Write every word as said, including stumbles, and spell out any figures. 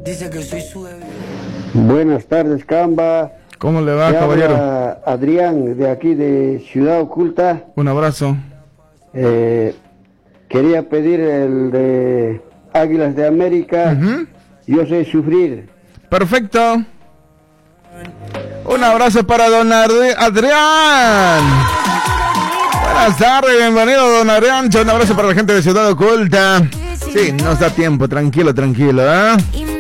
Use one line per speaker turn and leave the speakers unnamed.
Dice que soy su...
Buenas tardes, Camba.
¿Cómo le va,
Te
caballero?
habla Adrián, de aquí de Ciudad Oculta.
Un abrazo.
Eh, quería pedir el de Águilas de América.
Uh-huh.
Yo sé sufrir.
Perfecto. Un abrazo para don Adrián. Buenas tardes, bienvenido don Adrián. Un abrazo para la gente de Ciudad Oculta. Sí, nos da tiempo, tranquilo, tranquilo, ¿eh?